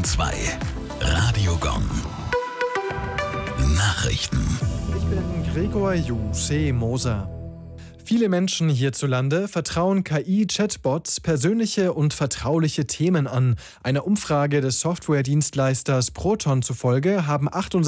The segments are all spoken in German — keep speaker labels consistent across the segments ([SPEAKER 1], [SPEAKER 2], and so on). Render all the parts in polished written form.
[SPEAKER 1] 102 Radio Gong. Nachrichten.
[SPEAKER 2] Ich bin Gregor Moser. Viele Menschen hierzulande vertrauen KI-Chatbots persönliche und vertrauliche Themen an. Einer Umfrage des Softwaredienstleisters Proton zufolge haben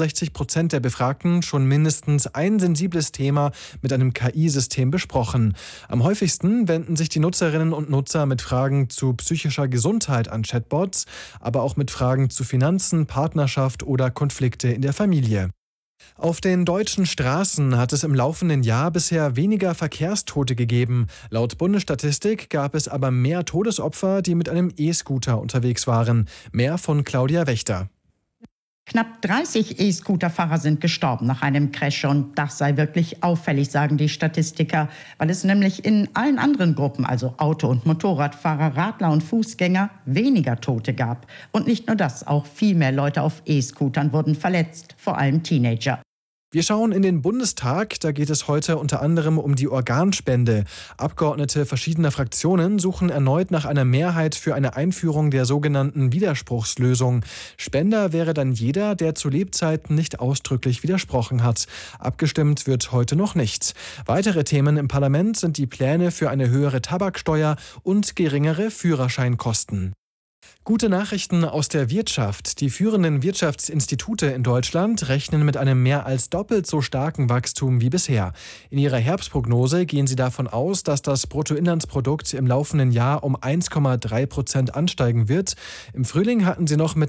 [SPEAKER 2] 68% der Befragten schon mindestens ein sensibles Thema mit einem KI-System besprochen. Am häufigsten wenden sich die Nutzerinnen und Nutzer mit Fragen zu psychischer Gesundheit an Chatbots, aber auch mit Fragen zu Finanzen, Partnerschaft oder Konflikte in der Familie. Auf den deutschen Straßen hat es im laufenden Jahr bisher weniger Verkehrstote gegeben. Laut Bundesstatistik gab es aber mehr Todesopfer, die mit einem E-Scooter unterwegs waren. Mehr von Claudia Wächter.
[SPEAKER 3] Knapp 30 E-Scooter-Fahrer sind gestorben nach einem Crash und das sei wirklich auffällig, sagen die Statistiker, weil es nämlich in allen anderen Gruppen, also Auto- und Motorradfahrer, Radler und Fußgänger, weniger Tote gab. Und nicht nur das, auch viel mehr Leute auf E-Scootern wurden verletzt, vor allem Teenager.
[SPEAKER 2] Wir schauen in den Bundestag, da geht es heute unter anderem um die Organspende. Abgeordnete verschiedener Fraktionen suchen erneut nach einer Mehrheit für eine Einführung der sogenannten Widerspruchslösung. Spender wäre dann jeder, der zu Lebzeiten nicht ausdrücklich widersprochen hat. Abgestimmt wird heute noch nicht. Weitere Themen im Parlament sind die Pläne für eine höhere Tabaksteuer und geringere Führerscheinkosten. Gute Nachrichten aus der Wirtschaft. Die führenden Wirtschaftsinstitute in Deutschland rechnen mit einem mehr als doppelt so starken Wachstum wie bisher. In ihrer Herbstprognose gehen sie davon aus, dass das Bruttoinlandsprodukt im laufenden Jahr um 1,3% ansteigen wird. Im Frühling hatten sie noch mit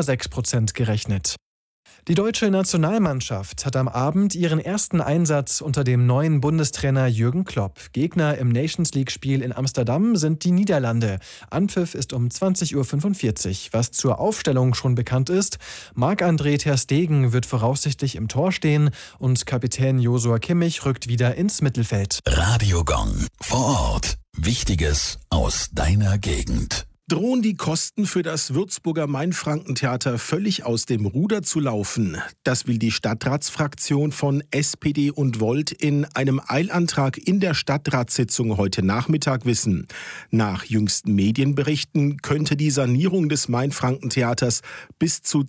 [SPEAKER 2] 0,6% gerechnet. Die deutsche Nationalmannschaft hat am Abend ihren ersten Einsatz unter dem neuen Bundestrainer Jürgen Klopp. Gegner im Nations-League-Spiel in Amsterdam sind die Niederlande. Anpfiff ist um 20:45 Uhr. Was zur Aufstellung schon bekannt ist: Marc-André ter Stegen wird voraussichtlich im Tor stehen und Kapitän Joshua Kimmich rückt wieder ins Mittelfeld.
[SPEAKER 1] Radio Gong. Vor Ort. Wichtiges aus deiner Gegend.
[SPEAKER 4] Drohen die Kosten für das Würzburger Mainfranken-Theater völlig aus dem Ruder zu laufen? Das will die Stadtratsfraktion von SPD und Volt in einem Eilantrag in der Stadtratssitzung heute Nachmittag wissen. Nach jüngsten Medienberichten könnte die Sanierung des Mainfranken-Theaters bis zu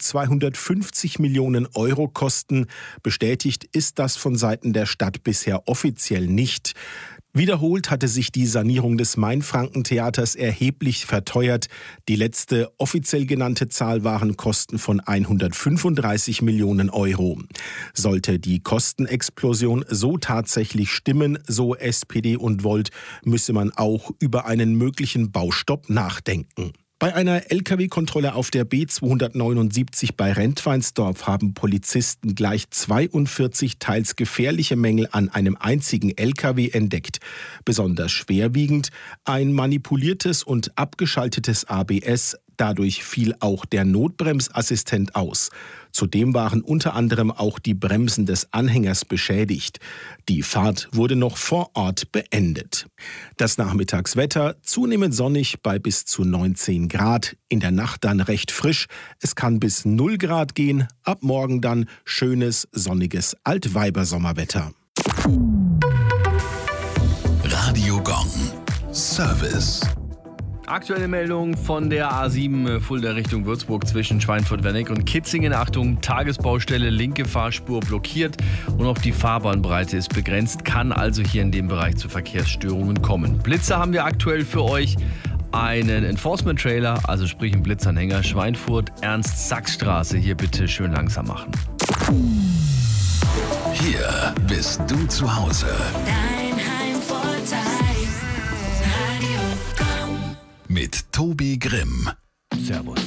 [SPEAKER 4] 250 Millionen Euro kosten. Bestätigt ist das von Seiten der Stadt bisher offiziell nicht. Wiederholt hatte sich die Sanierung des Mainfranken-Theaters erheblich verteuert. Die letzte offiziell genannte Zahl waren Kosten von 135 Millionen Euro. Sollte die Kostenexplosion so tatsächlich stimmen, so SPD und Volt, müsse man auch über einen möglichen Baustopp nachdenken. Bei einer Lkw-Kontrolle auf der B279 bei Rentweinsdorf haben Polizisten gleich 42 teils gefährliche Mängel an einem einzigen Lkw entdeckt. Besonders schwerwiegend ein manipuliertes und abgeschaltetes ABS. Dadurch fiel auch der Notbremsassistent aus. Zudem waren unter anderem auch die Bremsen des Anhängers beschädigt. Die Fahrt wurde noch vor Ort beendet. Das Nachmittagswetter zunehmend sonnig bei bis zu 19 Grad. In der Nacht dann recht frisch. Es kann bis 0 Grad gehen. Ab morgen dann schönes, sonniges Altweibersommerwetter.
[SPEAKER 1] Radio Gong. Service.
[SPEAKER 5] Aktuelle Meldung von der A7 Fulda Richtung Würzburg zwischen Schweinfurt-Wernick und Kitzingen. Achtung, Tagesbaustelle, linke Fahrspur blockiert und auch die Fahrbahnbreite ist begrenzt. Kann also hier in dem Bereich zu Verkehrsstörungen kommen. Blitzer haben wir aktuell für euch. Einen Enforcement-Trailer, also sprich einen Blitzanhänger, Schweinfurt-Ernst-Sachs-Straße. Hier bitte schön langsam machen.
[SPEAKER 1] Hier bist du zu Hause.
[SPEAKER 6] Dein Heimvorteil. Radio Gong.
[SPEAKER 1] Mit Tobi Grimm.
[SPEAKER 5] Servus.